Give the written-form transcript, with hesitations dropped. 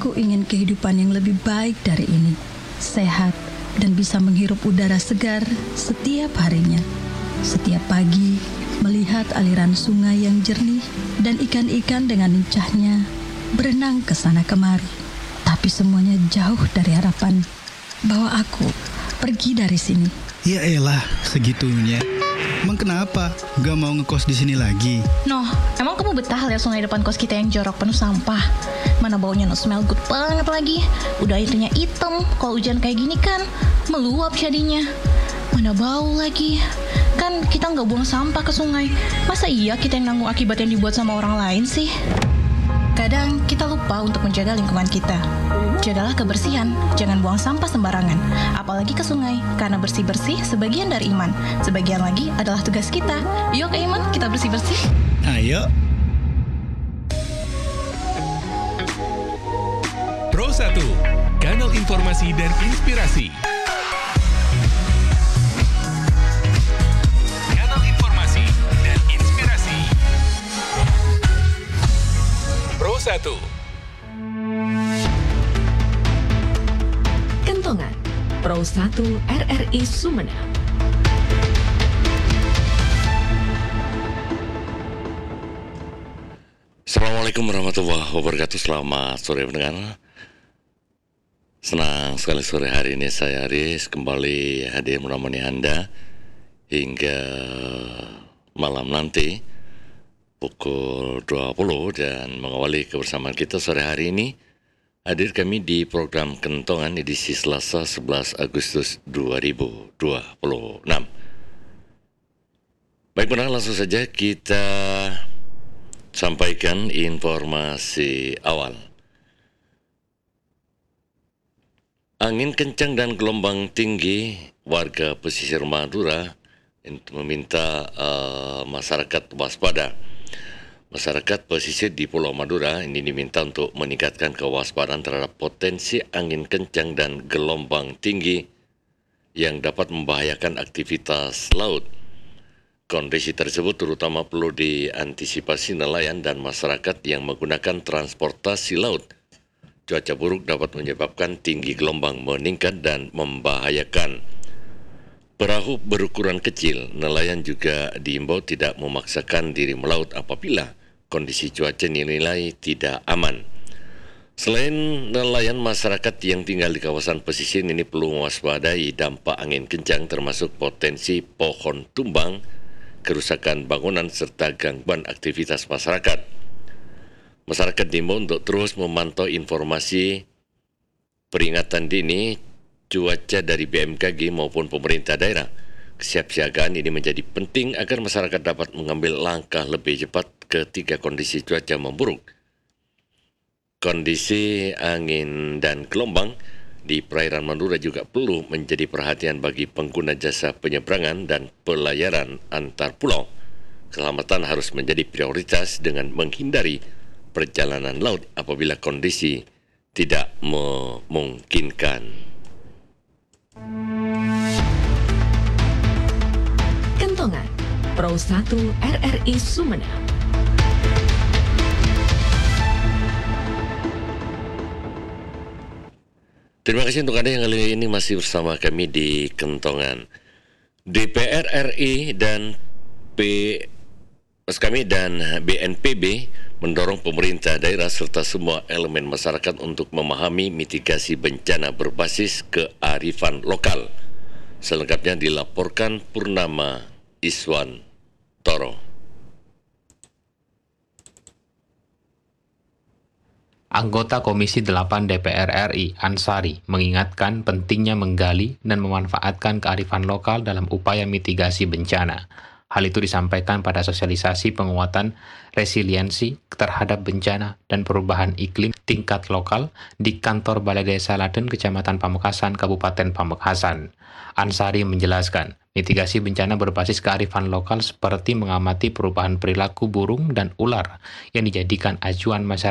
Aku ingin kehidupan yang lebih baik dari ini, sehat, dan bisa menghirup udara segar setiap harinya. Setiap pagi, melihat aliran sungai yang jernih dan ikan-ikan dengan lincahnya berenang ke sana kemari. Tapi semuanya jauh dari harapan bahwa aku pergi dari sini. Ya elah, segitunya. Emang kenapa? Gak mau ngekos di sini lagi? Noh, emang kamu betah lihat sungai depan kos kita yang jorok penuh sampah? Mana baunya no smell good banget lagi. Udah airnya hitam, kalau hujan kayak gini kan meluap jadinya. Mana bau lagi. Kan kita nggak buang sampah ke sungai. Masa iya kita yang nanggung akibat yang dibuat sama orang lain sih? Kadang kita lupa untuk menjaga lingkungan kita. Jagalah kebersihan, jangan buang sampah sembarangan, apalagi ke sungai, karena bersih-bersih sebagian dari iman. Sebagian lagi adalah tugas kita. Yuk ke Iman, kita bersih-bersih. Ayo. Pro 1, kanal informasi dan inspirasi. Kanal informasi dan inspirasi. Pro 1. Kentongan Pro 1 RRI Sumeneb. Assalamualaikum warahmatullahi wabarakatuh. Selamat sore pendengar. Senang sekali sore hari ini saya Aris kembali hadir menemani Anda hingga malam nanti pukul 20 dan mengawali kebersamaan kita sore hari ini. Hadir kami di program Kentongan edisi Selasa 11 Agustus 2026. Baik pendengar, langsung saja kita sampaikan informasi awal. Angin kencang dan gelombang tinggi, warga pesisir Madura meminta masyarakat waspada. Masyarakat pesisir di Pulau Madura ini diminta untuk meningkatkan kewaspadaan terhadap potensi angin kencang dan gelombang tinggi yang dapat membahayakan aktivitas laut. Kondisi tersebut terutama perlu diantisipasi nelayan dan masyarakat yang menggunakan transportasi laut. Cuaca buruk dapat menyebabkan tinggi gelombang meningkat dan membahayakan. Perahu berukuran kecil, nelayan juga diimbau tidak memaksakan diri melaut apabila kondisi cuaca dinilai tidak aman. Selain nelayan, masyarakat yang tinggal di kawasan pesisir ini perlu mewaspadai dampak angin kencang termasuk potensi pohon tumbang, kerusakan bangunan serta gangguan aktivitas masyarakat. Masyarakat diimbau untuk terus memantau informasi peringatan dini cuaca dari BMKG maupun pemerintah daerah. Kesiapsiagaan ini menjadi penting agar masyarakat dapat mengambil langkah lebih cepat ketika kondisi cuaca memburuk. Kondisi angin dan gelombang di perairan Madura juga perlu menjadi perhatian bagi pengguna jasa penyeberangan dan pelayaran antar pulau. Keselamatan harus menjadi prioritas dengan menghindari perjalanan laut apabila kondisi tidak memungkinkan. Kentongan Pro 1 RRI Sumeneb. Terima kasih untuk Anda yang kali ini masih bersama kami di Kentongan. DPR RI dan BNPB mendorong pemerintah daerah serta semua elemen masyarakat untuk memahami mitigasi bencana berbasis kearifan lokal. Selengkapnya dilaporkan Purnama Iswantoro. Anggota Komisi 8 DPR RI, Ansari, mengingatkan pentingnya menggali dan memanfaatkan kearifan lokal dalam upaya mitigasi bencana. Hal itu disampaikan pada sosialisasi penguatan resiliensi terhadap bencana dan perubahan iklim tingkat lokal di kantor Balai Desa Laden, Kecamatan Pamekasan, Kabupaten Pamekasan. Ansari menjelaskan, mitigasi bencana berbasis kearifan lokal seperti mengamati perubahan perilaku burung dan ular yang dijadikan acuan masyarakat